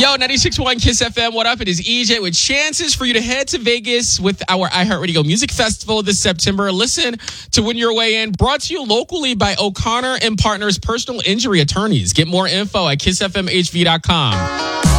Yo, 96.1 Kiss FM. What up? It is EJ with chances for you to head to Vegas with our iHeartRadio Music Festival this September. Listen to Win Your Way In, brought to you locally by O'Connor and Partners Personal Injury Attorneys. Get more info at kissfmhv.com.